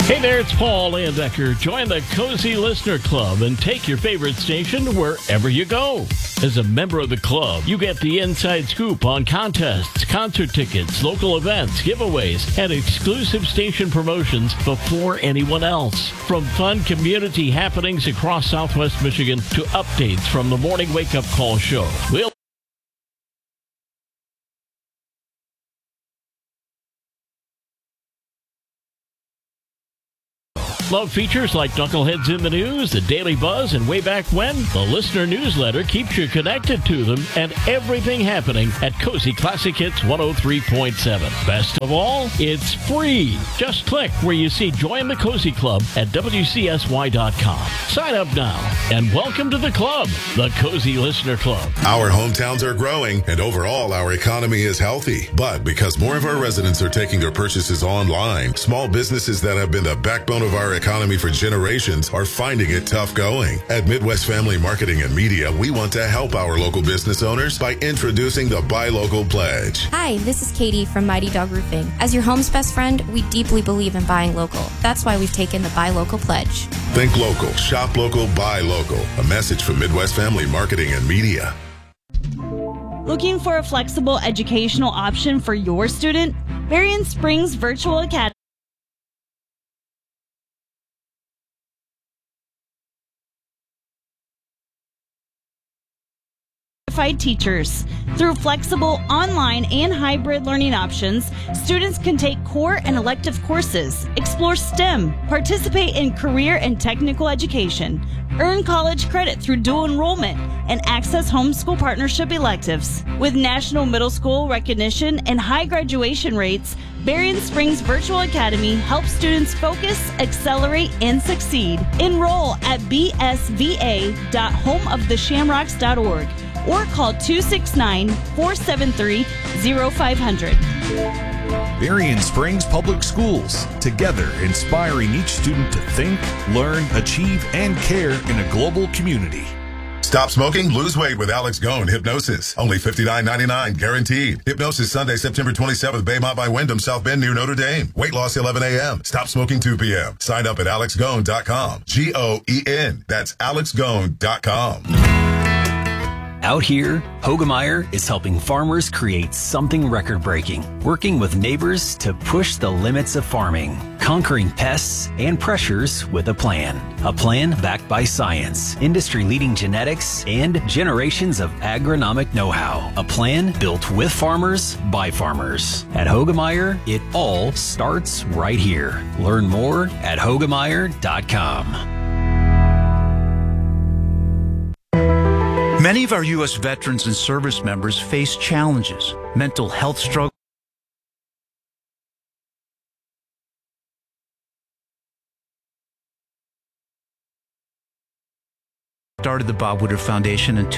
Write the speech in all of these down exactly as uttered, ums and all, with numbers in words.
Hey there, it's Paul Landecker. Join the Cozy Listener Club and take your favorite station wherever you go. As a member of the club, you get the inside scoop on contests, concert tickets, local events, giveaways, and exclusive station promotions before anyone else. From fun community happenings across Southwest Michigan to updates from the Morning Wake Up Call show. We'll Love features like Knuckleheads in the News, The Daily Buzz, and Way Back When. The listener newsletter keeps you connected to them and everything happening at Cozy Classic Hits one oh three point seven. Best of all, it's free. Just click where you see Join the Cozy Club at W C S Y dot com. Sign up now and welcome to the club, the Cozy Listener Club. Our hometowns are growing and overall our economy is healthy. But because more of our residents are taking their purchases online, small businesses that have been the backbone of our economy for generations are finding it tough going. At Midwest Family Marketing and Media, we want to help our local business owners by introducing the Buy Local Pledge. Hi, this is Katie from Mighty Dog Roofing. As your home's best friend, we deeply believe in buying local. That's why we've taken the Buy Local Pledge. Think local, shop local, buy local. A message from Midwest Family Marketing and Media. Looking for a flexible educational option for your student? Berrien Springs Virtual Academy teachers. Through flexible online and hybrid learning options, students can take core and elective courses, explore STEM, participate in career and technical education, earn college credit through dual enrollment, and access homeschool partnership electives. With national middle school recognition and high graduation rates, Berrien Springs Virtual Academy helps students focus, accelerate, and succeed. Enroll at b s v a dot home of the shamrocks dot org or call two six nine, four seven three, zero five zero zero. Berrien Springs Public Schools, together inspiring each student to think, learn, achieve, and care in a global community. Stop smoking, lose weight with Alex Goen Hypnosis. Only fifty-nine ninety-nine, guaranteed. Hypnosis Sunday, September twenty-seventh, Baymont by Wyndham, South Bend near Notre Dame. Weight loss eleven a.m. Stop smoking two p.m. Sign up at alex goen dot com. G O E N. That's alex goen dot com. Out here, Hoegemeyer is helping farmers create something record-breaking, working with neighbors to push the limits of farming, conquering pests and pressures with a plan. A plan backed by science, industry-leading genetics, and generations of agronomic know-how. A plan built with farmers, by farmers. At Hoegemeyer, it all starts right here. Learn more at hoegemeyer dot com. Many of our U S veterans and service members face challenges, mental health struggles, started the Bob Woodard Foundation in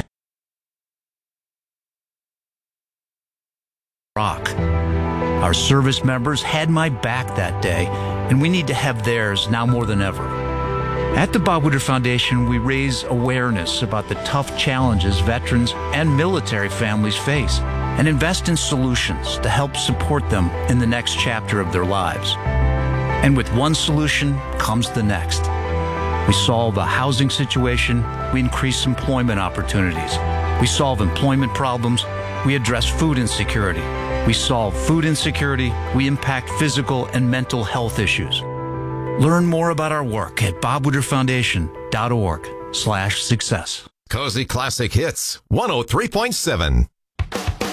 Rock. Our service members had my back that day, and we need to have theirs now more than ever. At the Bob Woodard Foundation, we raise awareness about the tough challenges veterans and military families face and invest in solutions to help support them in the next chapter of their lives. And with one solution comes the next. We solve a housing situation, we increase employment opportunities. We solve employment problems, we address food insecurity. We solve food insecurity, we impact physical and mental health issues. Learn more about our work at bob woodard foundation dot org slash success. Cozy Classic Hits one oh three point seven.